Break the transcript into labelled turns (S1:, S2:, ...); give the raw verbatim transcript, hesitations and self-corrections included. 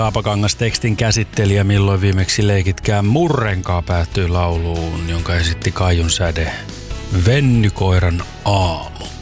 S1: Raapakangas tekstin käsittelijä, milloin viimeksi leikitkään murrenkaa päättyi lauluun, jonka esitti Kaijun säde Vennykoiran aamu.